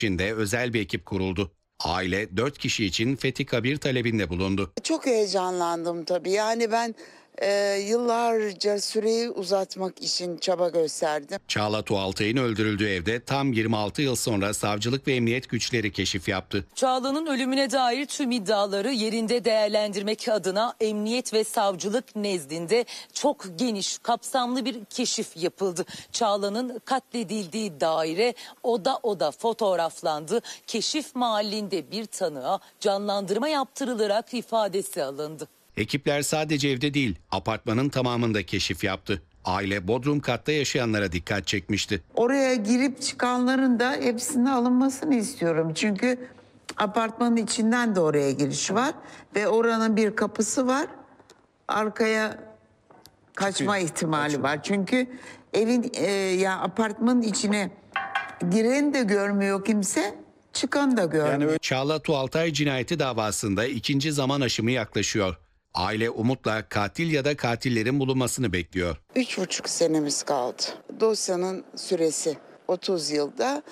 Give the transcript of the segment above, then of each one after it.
İçinde özel bir ekip kuruldu. Aile 4 kişi için fethi kabir talebinde bulundu. Çok heyecanlandım tabii. Yani ben yıllarca süreyi uzatmak için çaba gösterdim. Çağla Tuğaltay'ın öldürüldüğü evde tam 26 yıl sonra savcılık ve emniyet güçleri keşif yaptı. Çağla'nın ölümüne dair tüm iddiaları yerinde değerlendirmek adına emniyet ve savcılık nezdinde çok geniş, kapsamlı bir keşif yapıldı. Çağla'nın katledildiği daire oda fotoğraflandı. Keşif mahallinde bir tanığa canlandırma yaptırılarak ifadesi alındı. Ekipler sadece evde değil, apartmanın tamamında keşif yaptı. Aile bodrum katta yaşayanlara dikkat çekmişti. Oraya girip çıkanların da hepsinin alınmasını istiyorum. Çünkü apartmanın içinden de oraya giriş var. Ve oranın bir kapısı var. Arkaya kaçma ihtimali var. Çünkü evin apartmanın içine gireni de görmüyor kimse, çıkan da görmüyor. Çağla Tuğaltay cinayeti davasında ikinci zaman aşımı yaklaşıyor. Aile umutla katil ya da katillerin bulunmasını bekliyor. 3,5 senemiz kaldı. Dosyanın süresi 30 yılda.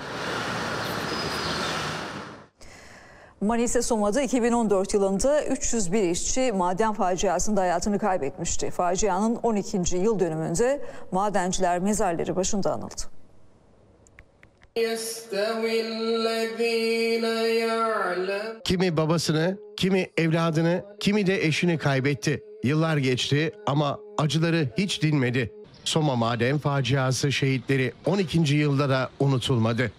Manisa Soma'da 2014 yılında 301 işçi maden faciasında hayatını kaybetmişti. Facianın 12. yıl dönümünde madenciler mezarları başında anıldı. Kimi babasını, kimi evladını, kimi de eşini kaybetti. Yıllar geçti ama acıları hiç dinmedi. Soma maden faciası şehitleri 12. yılda da unutulmadı.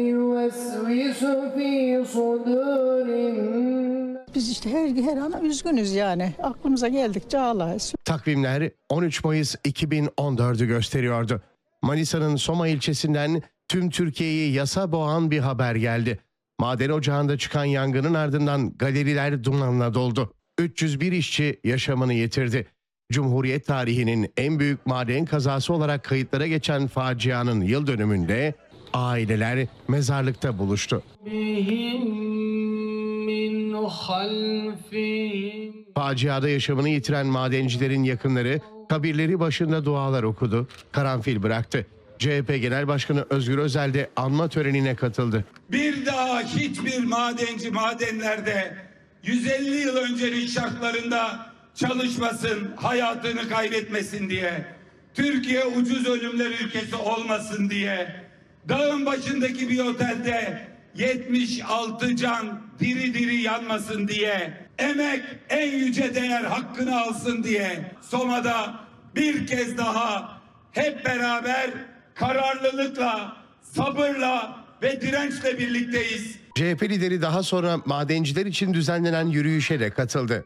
Biz işte her an üzgünüz yani. Aklımıza geldikçe ağlarız. Takvimler 13 Mayıs 2014'ü gösteriyordu. Manisa'nın Soma ilçesinden tüm Türkiye'yi yasa boğan bir haber geldi. Maden ocağında çıkan yangının ardından galeriler dumanla doldu. 301 işçi yaşamını yitirdi. Cumhuriyet tarihinin en büyük maden kazası olarak kayıtlara geçen facianın yıl dönümünde aileler mezarlıkta buluştu. Faciada yaşamını yitiren madencilerin yakınları kabirleri başında dualar okudu, karanfil bıraktı. CHP Genel Başkanı Özgür Özel de anma törenine katıldı. Bir daha hiçbir madenci madenlerde 150 yıl öncenin şartlarında çalışmasın, hayatını kaybetmesin diye, Türkiye ucuz ölümler ülkesi olmasın diye, dağın başındaki bir otelde 76 can diri diri yanmasın diye, emek en yüce değer hakkını alsın diye Soma'da bir kez daha hep beraber kararlılıkla, sabırla ve dirençle birlikteyiz. CHP lideri daha sonra madenciler için düzenlenen yürüyüşe de katıldı.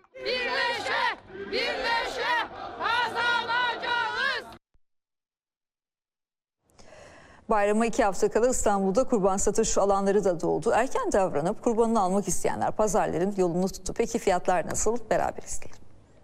Birleşe kazanacağız. Bayrama 2 hafta kala İstanbul'da kurban satış alanları da doldu. Erken davranıp kurbanını almak isteyenler pazarların yolunu tuttu. Peki fiyatlar nasıl? Beraber izleyelim.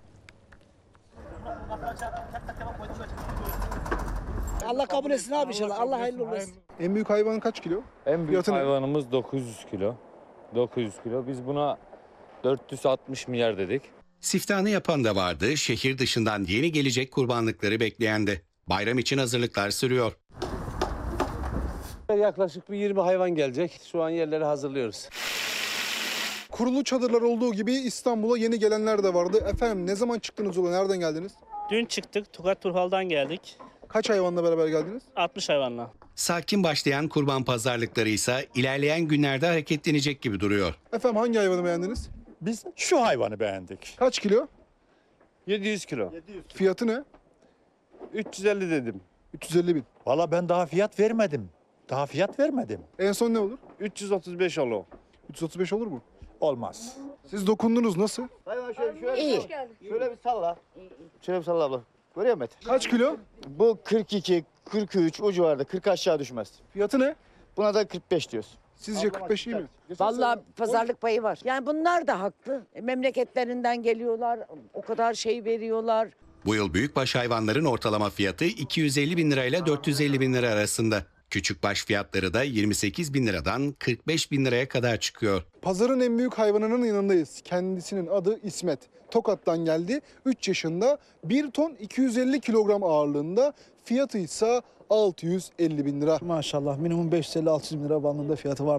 Allah kabul etsin abi inşallah. Allah hayırlı olsun. En büyük hayvan kaç kilo? En büyük Fiyatı ne? hayvanımız 900 kilo. 900 kilo. Biz buna 460 milyar dedik. Siftahını yapan da vardı, şehir dışından yeni gelecek kurbanlıkları bekleyen de. Bayram için hazırlıklar sürüyor. Yaklaşık bir 20 hayvan gelecek. Şu an yerleri hazırlıyoruz. Kurulu çadırlar olduğu gibi İstanbul'a yeni gelenler de vardı. Efendim ne zaman çıktınız yola? Nereden geldiniz? Dün çıktık. Tokat Turhal'dan geldik. Kaç hayvanla beraber geldiniz? 60 hayvanla. Sakin başlayan kurban pazarlıkları ise ilerleyen günlerde hareketlenecek gibi duruyor. Efendim hangi hayvanı beğendiniz? Biz şu hayvanı beğendik. Kaç kilo? 700 kilo. Fiyatı ne? 350 dedim. 350 bin. Valla ben daha fiyat vermedim. Daha fiyat vermedim. En son ne olur? 335 olur. 335 olur mu? Olmaz. Siz dokundunuz nasıl? İyi. Şöyle bir salla. Şöyle bir salla abla. Görüyor musun? Kaç kilo? Bu 42, 43 o civarda. 40 aşağı düşmez. Fiyatı ne? Buna da 45 diyoruz. Sizce 45 iyi mi? Vallahi pazarlık payı var. Yani bunlar da haklı. Memleketlerinden geliyorlar. O kadar şey veriyorlar. Bu yıl büyükbaş hayvanların ortalama fiyatı 250 bin lirayla 450 bin lira arasında. Küçükbaş fiyatları da 28 bin liradan 45 bin liraya kadar çıkıyor. Pazarın en büyük hayvanının yanındayız. Kendisinin adı İsmet. Tokat'tan geldi. 3 yaşında 1 ton 250 kilogram ağırlığında. Fiyatı ise 650 bin lira. Maşallah minimum 550-600 bin lira bandında fiyatı var.